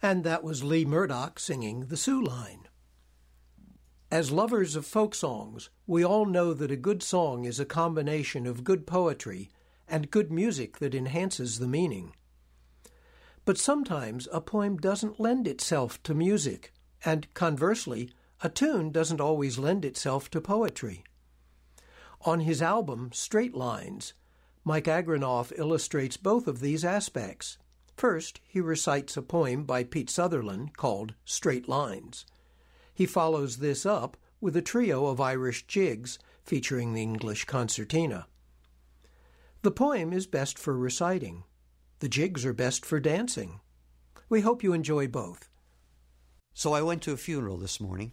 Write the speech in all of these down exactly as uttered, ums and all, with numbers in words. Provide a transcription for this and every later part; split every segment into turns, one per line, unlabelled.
And that was Lee Murdoch singing the Sioux Line. As lovers of folk songs, we all know that a good song is a combination of good poetry and good music that enhances the meaning. But sometimes a poem doesn't lend itself to music, and conversely, a tune doesn't always lend itself to poetry. On his album, Straight Lines, Mike Agranoff illustrates both of these aspects. First, he recites a poem by Pete Sutherland called Straight Lines. He follows this up with a trio of Irish jigs featuring the English concertina. The poem is best for reciting. The jigs are best for dancing. We hope you enjoy both.
So I went to a funeral this morning,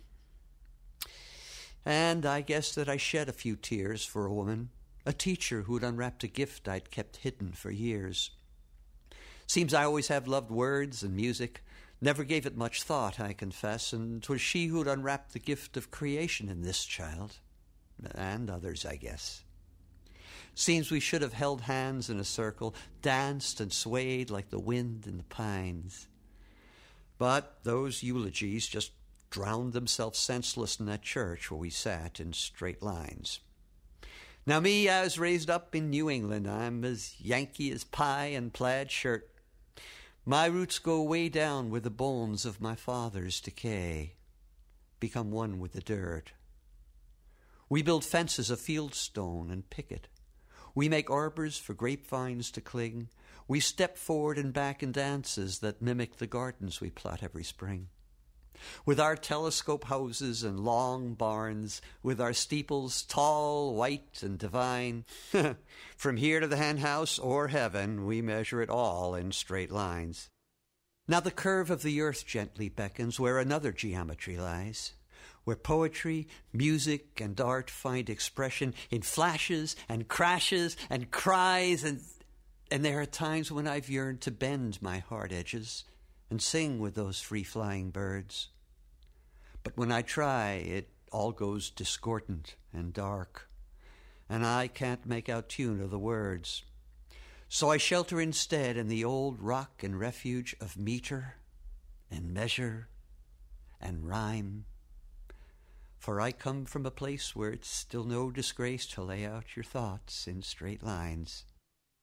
and I guess that I shed a few tears for a woman, a teacher who'd unwrapped a gift I'd kept hidden for years. Seems I always have loved words and music, never gave it much thought, I confess, and 'twas she who'd unwrapped the gift of creation in this child, and others, I guess. Seems we should have held hands in a circle, danced and swayed like the wind in the pines. But those eulogies just drowned themselves senseless in that church where we sat in straight lines. Now me, I was raised up in New England. I'm as Yankee as pie and plaid shirt. My roots go way down where the bones of my fathers decay, become one with the dirt. We build fences of field stone and picket. We make arbors for grapevines to cling. We step forward and back in dances that mimic the gardens we plot every spring. With our telescope houses and long barns, with our steeples tall, white, and divine, from here to the hen house or heaven, we measure it all in straight lines. Now the curve of the earth gently beckons where another geometry lies, where poetry, music, and art find expression in flashes and crashes and cries, and, and there are times when I've yearned to bend my hard edges and sing with those free-flying birds. But when I try, it all goes discordant and dark, and I can't make out tune of the words. So I shelter instead in the old rock and refuge of meter and measure and rhyme. For I come from a place where it's still no disgrace to lay out your thoughts in straight lines.